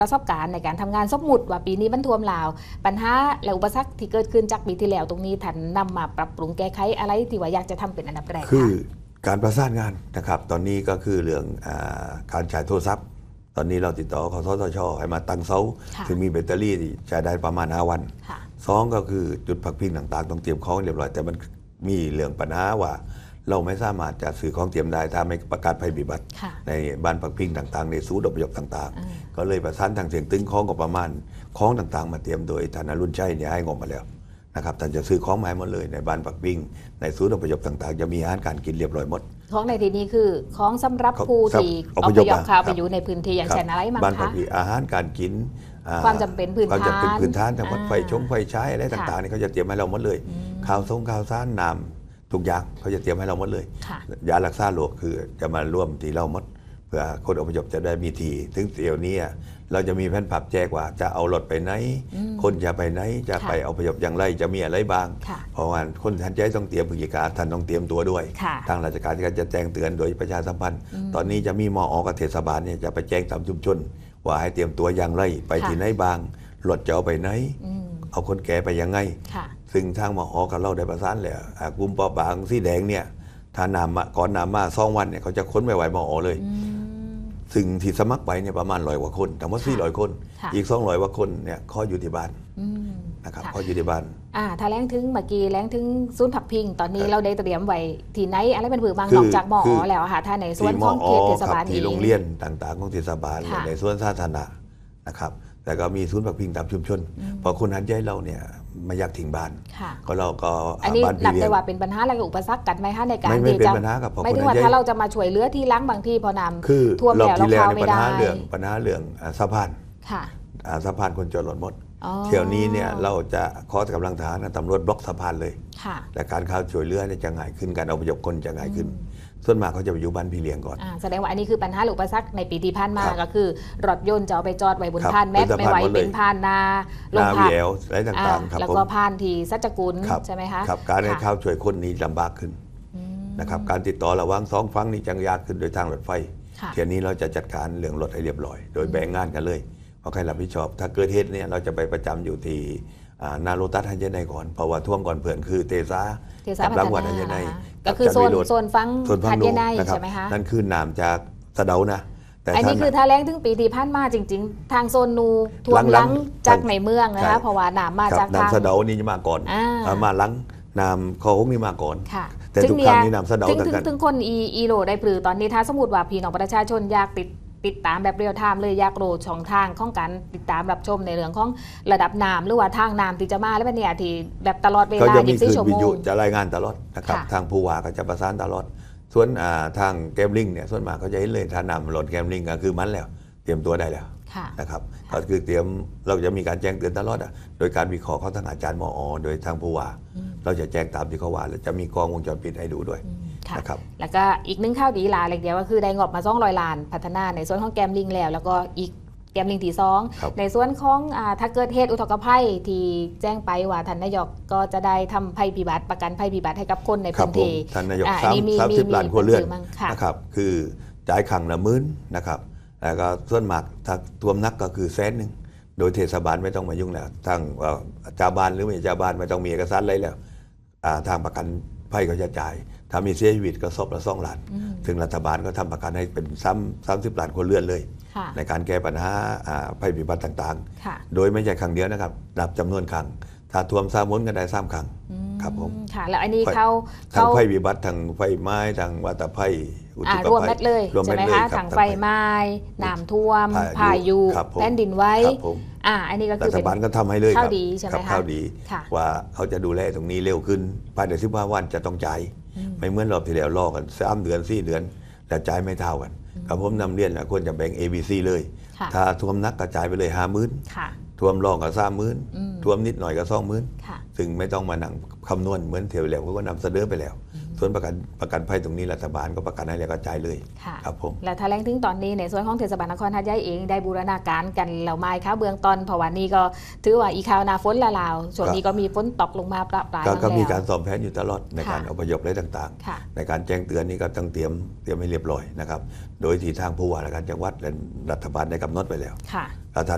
ประสบการณ์ในการทำงานสมมุติว่าปีนี้มันท่วมลาวปัญหาและอุปสรรคที่เกิดขึ้นจากปีที่แล้วตรงนี้ท่านนำมาปรับปรุงแก้ไขอะไรที่ว่าอยากจะทำเป็นอันดับแรกคือการประสานงานนะครับตอนนี้ก็คือเรื่องการใช้โทรศัพท์ตอนนี้เราติดต่อคสทช.ให้มาตั้งเสาซึ่งมีแบตเตอรี่ใช้ได้ประมาณ5 วัน2ก็คือจุดพักพิงต่างๆต้องเตรียมของเรียบร้อยแต่มันมีเรื่องปัญหาว่าเราไม่สามารถจะซื้อของเตรียมได้ถ้าไม่ประกาศภัยพิบัติในบ้านพักพิงต่างๆในศูนย์อพยพต่างๆก็เลยประสานทางเสียงตึงของกับประมาณของต่างๆมาเตรียมโดยท่านอรุณชัยเนี่ยให้งบมาแล้วนะครับท่านจะซื้อของมาให้หมดเลยในบ้านพักพิงในศูนย์อพยพต่างๆจะมีอาหารการกินเรียบร้อยหมดของในที่นี้คือของสำหรับผู้ที่อพยพเข้าไปอยู่ในพื้นที่อย่างเช่นอะไรมั้งคะบ้านพักพิงอาหารการกินความจำเป็นพื้นฐานทั้งหมดไฟใช้อะไรต่างๆนี่เขาจะเตรียมให้เราหมดเลยข่าวสารน้ำทุกอย่างเขาจะเตรียมให้เราหมดเลยยารักษาโรคคือจะมาร่วมที่เราหมดเพื่อคนอพยพจะได้มีทีถึงเดี๋ยวนี้เราจะมีแผนผับแจ้งว่าจะเอารถไปไหนคนจะไปไหนจะไปอพยพอย่างไรจะมีอะไรบ้างเพราะว่าคนท่านใจต้องเตรียมพฤติการท่านต้องเตรียมตัวด้วยทางราชการก็จะแจ้งเตือนโดยประชาสัมพันธ์ตอนนี้จะมีมอ.กับเทศบาลเนี่ยจะไปแจ้งตามชุมชนว่าให้เตรียมตัวอย่างไรไปที่ไหนบ้างรถจะเอาไปไหนเอาคนแก่ไปยังไงซึ่งทางมอ.กับเราได้ประสานแล้วกลุ่มปอบางสีแดงเนี่ยถ้านำก่อนนำมา2 วันเนี่ยเขาจะค้นไม่ไหวมอ.เลยซึ่งที่สมัครไปเนี่ยประมาณ100 กว่าคนทั้งหมด400 คนอีก200 กว่าคนเนี่ยข้ออยู่ที่บ้านนะครับข้ออยู่ที่บ้านถ้าแรงถึงเมื่อกี้แรงถึงศูนย์พักพิงตอนนี้เราได้เตรียมไว้ที่ไหนอะไรเป็นผือบางนอกจากมอ.แล้วค่ะถ้าในส่วนของเขตเทศบาลที่โรงเรียนต่างๆของเทศบาลในส่วนสาธารณะนะครับแต่ก็มีศูนย์พักพิงตามชุมชนพอคนหันใจเราเนี่ยไม่อยากทิ้งบ้านก็เราก็อันนี้นับได้ว่าเป็นปัญหาและอุปสรรคกันไหมคะในการที่จะไม่ถึงว่าถ้าเราจะมาช่วยเหลือที่ล้างบางที่พอน้ำท่วมแล้วเราเข้าไม่ได้ปัญหาเรื่องสะพานคนจอดรถหมดเที่ยวนี้เนี่ยเราจะขอกำลังทหารตำรวจบล็อกสะพานเลยแต่การเข้าช่วยเหลือจะง่ายขึ้นการอพยพคนจะง่ายขึ้นส่วนมากเขาจะไปอยู่บ้านพี่เลี้ยงก่อนแสดงว่าอันนี้คือปัญหาหรืออุปสรรคในปีที่ผ่านมาก็คือรถยนต์จะเอาไปจอดไว้บนพานแมสไม่ไหวเป็นพานนาลงพักอะไรต่างๆแล้วก็พานที่สัจกุลใช่ไหมคะครับการให้เข้าช่วยคนนี้ลำบากขึ้นนะครับการติดต่อระหว่าง2 ฝั่งนี้จังยากขึ้นโดยทางรถไฟเที่ยวนี้เราจะจัดการเรื่องรถให้เรียบร้อยโดยแบ่งงานกันเลยว่าใครรับผิดชอบถ้าเกิดเหตุเนี่ยเราจะไปประจำอยู่ที่นาโรตัสฮันเจไนก่อนเพราะว่าท่วมก่อนเพื่อนคือเตซากับรางวัลฮันเจไนก็คือโซนฟังฮันเจไนใช่ไหมคะนั่นคือน้ำจากสะเดานะแต่อันนี้คือถ้าแรงถึงปีที่ผ่านมาจริงๆทางโซนนูท่วมลังจากในเมืองนะคะเพราะว่าน้ำมาจากทางน้ำสะเดานี่จะมาก่อนมาลังน้ำคอหงนี่มาก่อนแต่ทุกครั้งนี้น้ำสะเดาถึงคนอีโรได้ปรือตอนนี้ถ้าสมมติว่าพี่น้องประชาชนอยากติดตามแบบเรียลไทม์เลยอยากโหลดช่องทางของการติดตามรับชมในเรื่องของระดับน้ำหรือว่าทางน้ำที่จะมาแล้วเนี่ยที่แบบตลอดเวลา 24 ชั่วโมงจะรายงานตลอดนะครับทางผู้ว่าก็จะประสานตลอดส่วนทางแกมลิงเนี่ยส่วนมากเขาจะเห็นเลยถ้านำรถแกมลิงก็คือมันแล้วเตรียมตัวได้แล้วนะครับก็คือเตรียมเราจะมีการแจ้งเตือนตลอดโดยการวิเคราะห์ของทางอาจารย์มอ.โดยทางผู้ว่าเราจะแจ้งตามที่เขาว่าและจะมีกล้องวงจรปิดให้ดูด้วยนะครับแล้วก็อีก1ข่าวดีเล็กเดียวก็คือได้งบมา200 ล้านพัฒนาในส่วนของแกมลิงแล้วก็อีกแกมลิงที่2ในส่วนของถ้าเกิดเหตุอุทกภัยที่แจ้งไปว่าท่านนายกก็จะได้ทำภัยพิบัติประกันภัยพิบัติให้กับคนในพื้นที่ท่านนายก30 ล้านครัวเรือนนะครับคือจ่ายครั้งละ10,000นะครับแล้วก็ส่วนมากถ้าท่วมนักก็คือ100,000โดยเทศบาลไม่ต้องมายุ่งแล้วทางเจ้าบ้านหรือไม่เจ้าบ้านไม่ต้องมีเอกสารอะไรแล้วทางประกันภัยเขาจะจ่ายถ้ามีเสียชีวิตก็ศพละ2 ล้านถึงรัฐบาลก็ทำประกันให้เป็น30 ล้านครัวเรือนเลยในการแก้ปัญหาภัยพิบัติต่างๆโดยไม่ใช่ครั้งเดียวนะครับนับจำนวนครั้งถ้าท่วม3 หนก็ได้3 ครั้งครับผมค่ะแล้วอันนี้เขาทั้งภัยพิบัติทั้งไฟไหม้ทั้งวัฏภัยอุทกภัยรวมเม็ดเลยใช่ไหมคะทั้งไฟไหม้น้ำท่วมพายุแผ่นดินไหวอันนี้ก็คือรัฐบาลก็ทำให้เลยข้าวดีใช่ไหมคะข้าวดีว่าเขาจะดูแลตรงนี้เร็วขึ้นภายใน15 วันจะต้องจ่ายไม่เหมือนรอบที่แล้วรอกัน3 เดือน4 เดือนแต่จ่ายไม่เท่ากันครับผมนำเรียนควรจะแบ่ง ABC เลยถ้าท่วมนักกระจายไปเลย50,000ท่วมรองก็30,000ท่วมนิดหน่อยก็20,000ซึ่งไม่ต้องมานั่งคำนวณเหมือนเที่ยวแล้วก็นำเสนอไปแล้วส่วนประกันภัยตรงนี้รัฐบาลก็ประกันให้แล้วก็จ่ายเลยครับผมและถ้าแรงถึงตอนนี้ในส่วนของเทศบาลนครหาดใหญ่เองได้บูรณาการกันแล้วไม้ค่ะเบื้องต้นเพราะว่านี่ก็ถือว่าอีข่าวนาฝนละลาวช่วงนี้ก็มีฝนตกลงมาประปรายก็มีการซ้อมแผนอยู่ตลอดในการอพยพอะไรต่างๆในการแจ้งเตือนนี้ก็ต้องเตรียมให้เรียบร้อยนะครับโดยที่ทางผู้ว่าราชการจังหวัดและรัฐบาลได้กำหนดไปแล้ว